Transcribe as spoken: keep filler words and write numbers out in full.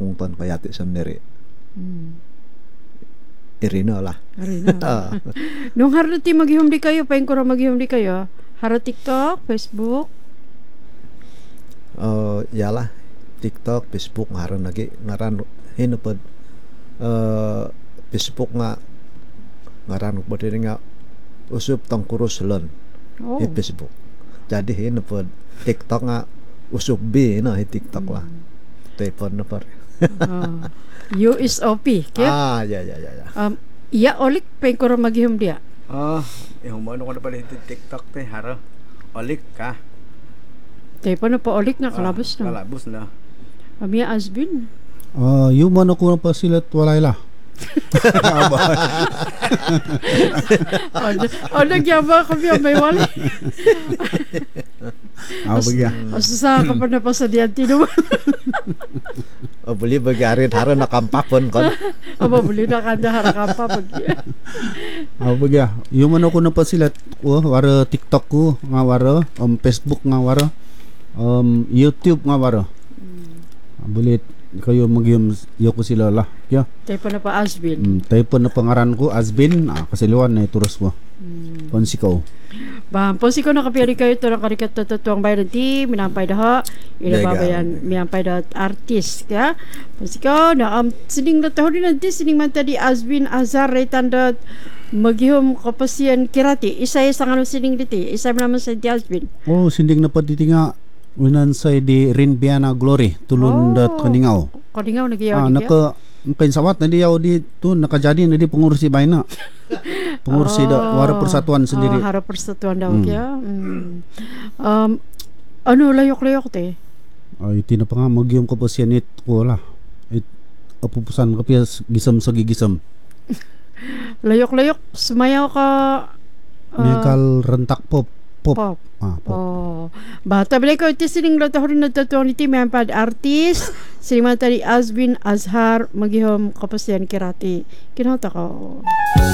kungton kayati sendiri. Hmm. Irina lah. Irina. Nung haro ti maghihom di kayo, paing ko ra maghihom di kayo. Haro TikTok, Facebook. Uh, yalah TikTok, Facebook ngaran lagi ngaran hinupod uh, Facebook nga ngaran po din nga usub tong kurus lon Oh. di Facebook. Jadi hinupod TikTok nga usub B no hi TikTok hmm. lah. Telepon na par. uh, U S O P. Kaya? Ah, ya ya ya ya. Um, iya olik paing ko ra maghihom dia. Oh, yung umano ko na pala yung TikTok te, haro. Olik ka. Telepon na pa olik na kalabos na. Kalabos na. Amia Asbin. Ah, uh, yung man ako na pa sila walay la. O nagyaba kami ang may wali. Ah, bagya. Asa ka pa na pa sa diyan tino. O buli bagarin haro nakampapon kon. Aba buli na kanda harakan pa pag. Ah, bagya. Yung man ako na pa sila ko waro TikTok ko nga waro, um, Facebook nga waro, um, YouTube nga waro. Ah, bulit kayo magyum yo ko sila lah ya tay pa na pa Asbin mm, tay pa na pangaran ko Asbin ah, kasiliwan na ituros ko mm. Ponsiko ba Ponsiko na kapiyari kayo to nakarikat to tuang bayan ti minampay daha ila babayan minampay da artist ya Ponsiko na um, sining na taho din di sining man tadi Asbin Azhar retanda maghihom kapasian kirati isa isa ngano sining diti isa naman sa di Asbin oh sinding na pati nga unan say di Rinbiana Glory tulun oh. dat kaningaw kaningaw nagyaw ah, di naka pensawat na diyaw di tu nakajadi na di pengursi bayna pengursi oh. da wara persatuan sendiri oh, hara persatuan daw hmm. kya hmm. um, ano layok-layok te ay tina pa nga magyum ko pa siyanit ko lah it apupusan kapias gisam sa gigisam layok-layok sumayaw ka uh, Mekal rentak pop pop, pop. Ah, pop. Oh. Bata balik ko iti sining lo taho rin natatuan iti may pad artist sining man tadi Asbin Azhar maghihom kapasian kirati kinahata ko